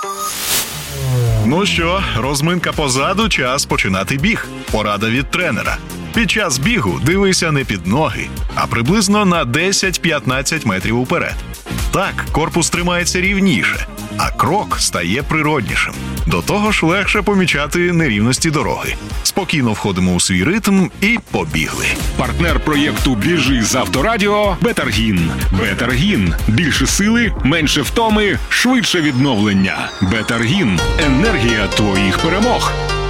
Ну що, розминка позаду, час починати біг. Порада від тренера. Під час бігу дивися не під ноги, а приблизно на 10-15 метрів уперед. Так корпус тримається рівніше, а крок стає природнішим. До того ж легше помічати нерівності дороги. Спокійно входимо у свій ритм і побігли. Партнер проєкту «Біжи з Авторадіо» – Бетаргін. Бетаргін – більше сили, менше втоми, швидше відновлення. Бетаргін – енергія твоїх перемог.